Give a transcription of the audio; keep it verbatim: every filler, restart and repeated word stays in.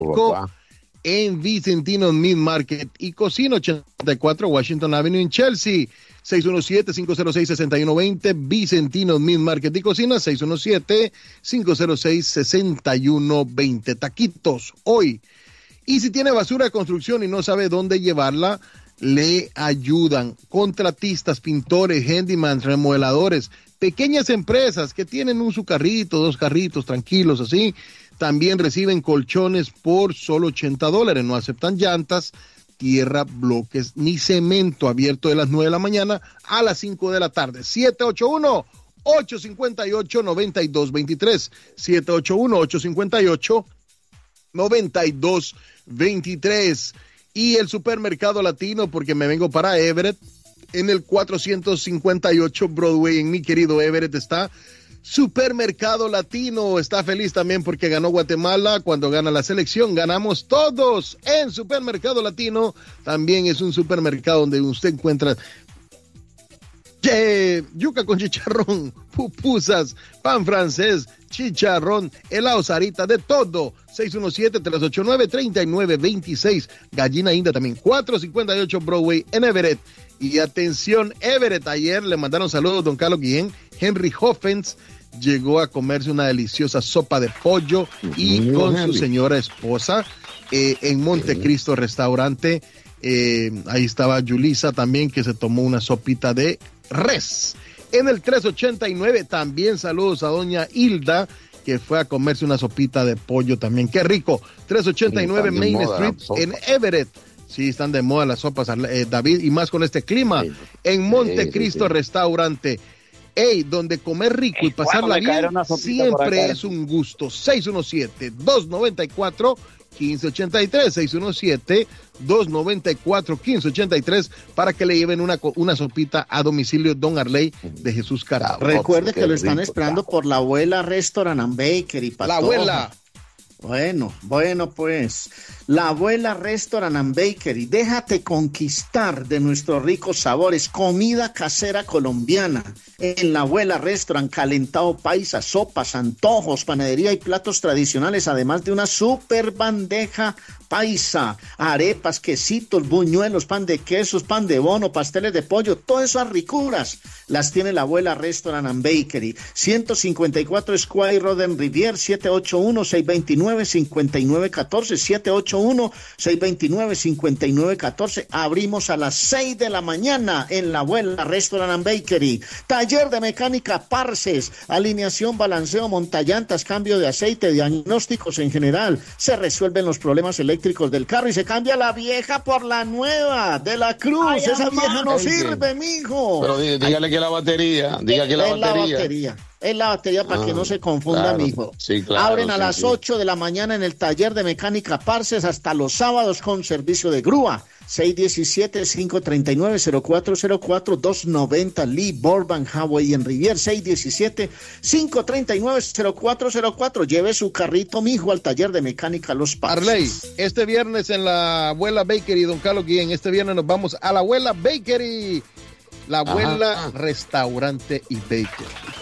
Oh, en Vicentino Meat Market y Cocina ochenta y cuatro Washington Avenue en Chelsea. seis uno siete, cinco cero seis, seis uno dos cero, Vicentino Meat Market y Cocina, seis uno siete, cinco cero seis, seis uno dos cero. Taquitos hoy. Y si tiene basura de construcción y no sabe dónde llevarla, le ayudan contratistas, pintores, handymans, remodeladores, pequeñas empresas que tienen un su carrito, dos carritos tranquilos así. También reciben colchones por solo ochenta dólares. No aceptan llantas, tierra, bloques ni cemento. Abierto de las nueve de la mañana a las cinco de la tarde. siete ocho uno, ocho cinco ocho, nueve dos dos tres. siete ocho uno, ocho cinco ocho, nueve dos dos tres. Y el Supermercado Latino, porque me vengo para Everett, en el cuatrocientos cincuenta y ocho Broadway, en mi querido Everett está Supermercado Latino. Está feliz también porque ganó Guatemala. Cuando gana la selección, ganamos todos en Supermercado Latino. También es un supermercado donde usted encuentra Yeah, yuca con chicharrón, pupusas, pan francés, chicharrón, helado Sarita, de todo. seis uno siete, tres ocho nueve, tres nueve dos seis. Gallina India también. cuatrocientos cincuenta y ocho Broadway en Everett. Y atención, Everett, ayer le mandaron saludos don Carlos Guillén. Henry Hoffens llegó a comerse una deliciosa sopa de pollo y mm, con Henry. Su señora esposa eh, en Montecristo Restaurante. Eh, ahí estaba Yulisa también, que se tomó una sopita de res. En el trescientos ochenta y nueve también saludos a doña Hilda, que fue a comerse una sopita de pollo también. ¡Qué rico! trescientos ochenta y nueve sí, Main Street en Everett. Sí, están de moda las sopas, eh, David, y más con este clima. Sí. En Montecristo sí, sí, sí. Restaurante. Ey, donde comer rico y pasarla bien siempre es un gusto. seis uno siete, dos nueve cuatro, uno cinco ocho tres, seis uno siete, dos nueve cuatro, uno cinco ocho tres, para que le lleven una, una sopita a domicilio don Arley de Jesús Carao. Recuerde que lo están rico, esperando por la abuela Restaurant and Bakery. La abuela. Bueno, bueno pues, la abuela Restaurant and Bakery, déjate conquistar de nuestros ricos sabores, comida casera colombiana, en la abuela Restaurant, calentado paisa, sopas, antojos, panadería y platos tradicionales, además de una super bandeja paisa, arepas, quesitos, buñuelos, pan de quesos, pan de bono, pasteles de pollo, todas esas ricuras las tiene la abuela Restaurant and Bakery, ciento cincuenta y cuatro Square Road en Rivier, siete ocho uno, seis dos nueve, cinco nueve uno cuatro, siete ocho uno, seis dos nueve, cinco nueve uno cuatro. Abrimos a las seis de la mañana en la abuela Restaurant and Bakery. Taller de mecánica Parces, alineación, balanceo, montallantas, cambio de aceite, diagnósticos en general. Se resuelven los problemas eléctricos del carro y se cambia la vieja por la nueva de la Cruz. Ay, esa vieja no sirve, mijo. Pero dígale que la batería, diga que la es batería. La batería. Es la batería para ah, que no se confunda, claro, mijo. Sí, claro, Abren a sí, las sí. ocho de la mañana en el taller de mecánica Parces hasta los sábados con servicio de grúa. seis uno siete, cinco tres nueve, cero cuatro cero cuatro, dos noventa Lee Burbank Highway en Rivier. seis uno siete, cinco tres nueve, cero cuatro cero cuatro. Lleve su carrito, mijo, al taller de mecánica Los Parces. Arley, este viernes en la abuela Bakery, don Carlos Guillén, este viernes nos vamos a la abuela Bakery. La abuela Ajá. Restaurante y Bakery.